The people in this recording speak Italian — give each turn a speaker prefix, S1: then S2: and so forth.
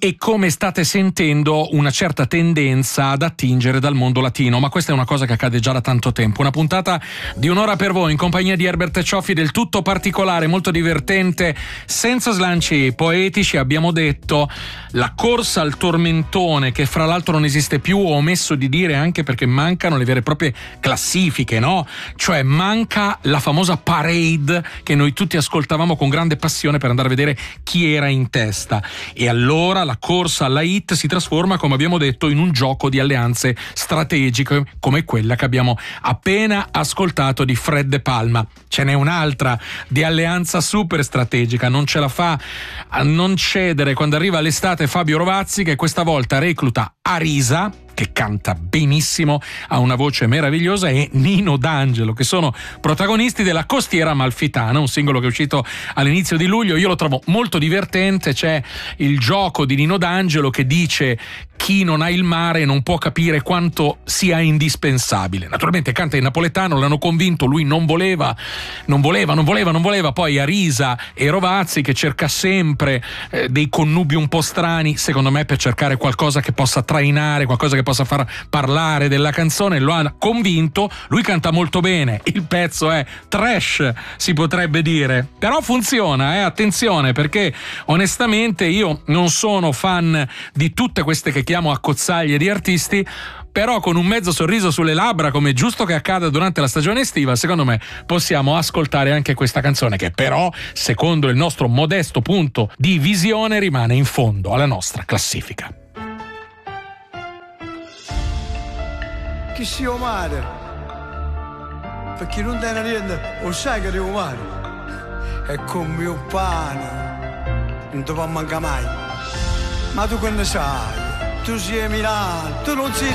S1: e come state sentendo una certa tendenza ad attingere dal mondo latino, ma questa è una cosa che accade già da tanto tempo. Una puntata di un'ora per voi in compagnia di Herbert Cioffi, del tutto particolare, molto divertente, senza slanci poetici. Abbiamo detto la corsa al tormentone, che fra l'altro non esiste più, ho omesso di dire anche perché mancano le vere e proprie classifiche, no? Cioè manca la famosa parade che noi tutti ascoltavamo con grande passione per andare a vedere chi era in testa, e allora la corsa alla hit si trasforma, come abbiamo detto, in un gioco di alleanze strategiche come quella che abbiamo appena ascoltato di Fred De Palma. Ce n'è un'altra di alleanza super strategica, non ce la fa a non cedere quando arriva l'estate Fabio Rovazzi, che questa volta recluta Arisa, che canta benissimo, ha una voce meravigliosa, e Nino D'Angelo, che sono protagonisti della Costiera Amalfitana, un singolo che è uscito all'inizio di luglio. Io lo trovo molto divertente. C'è il gioco di Nino D'Angelo che dice: chi non ha il mare non può capire quanto sia indispensabile. Naturalmente canta in napoletano, l'hanno convinto, lui non voleva. Poi Arisa e Rovazzi, che cerca sempre dei connubi un po' strani, secondo me per cercare qualcosa che possa trainare, qualcosa che possa far parlare della canzone. Lo ha convinto, lui canta molto bene, il pezzo è trash, si potrebbe dire, però funziona, attenzione, perché onestamente io non sono fan di tutte queste che chiamo accozzaglie di artisti, però con un mezzo sorriso sulle labbra, come è giusto che accada durante la stagione estiva, secondo me possiamo ascoltare anche questa canzone, che però, secondo il nostro modesto punto di visione, rimane in fondo alla nostra classifica.
S2: Chi sia mare? Perché non tiene niente, lo sai che devo mare? È come mio pane, non ti può mancare mai. Ma tu che ne sai? Tu sei Milano, tu non sei